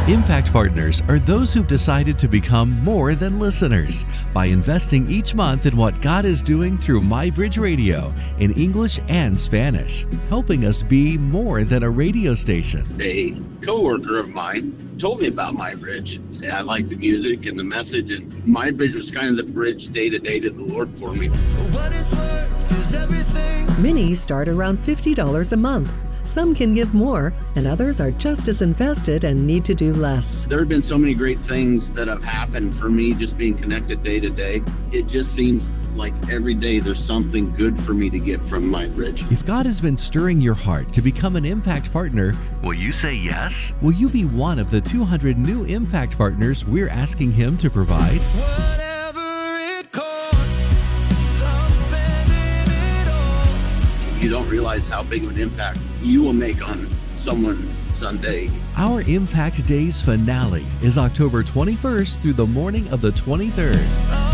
Impact Partners are those who've decided to become more than listeners by investing each month in what God is doing through MyBridge Radio in English and Spanish, helping us be more than a radio station. A coworker of mine told me about MyBridge. I like the music and the message, and MyBridge was kind of the bridge day to day to the Lord for me. For what it's worth, here's everything. Many start around $50 a month. Some can give more, and others are just as invested and need to do less. There have been so many great things that have happened for me just being connected day to day. It just seems like every day there's something good for me to get from MyBridge. If God has been stirring your heart to become an Impact Partner, will you say yes? Will you be one of the 200 new Impact Partners we're asking Him to provide? Whatever it costs, I'm spending it all. You don't realize how big of an impact you will make on someone someday. Our Impact Days finale is October 21st through the morning of the 23rd.